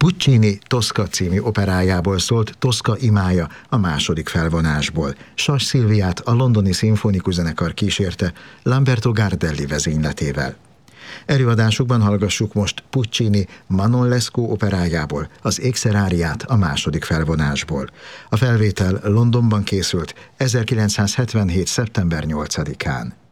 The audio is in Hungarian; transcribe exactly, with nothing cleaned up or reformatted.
Puccini Tosca című operájából szólt Tosca imája a második felvonásból. Sas Szilviát a londoni szimfonikus zenekar kísérte Lamberto Gardelli vezényletével. Előadásukban hallgassuk most Puccini Manon Lescaut operájából az Ékszeráriát a második felvonásból. A felvétel Londonban készült ezerkilencszázhetvenhét. szeptember nyolcadikán.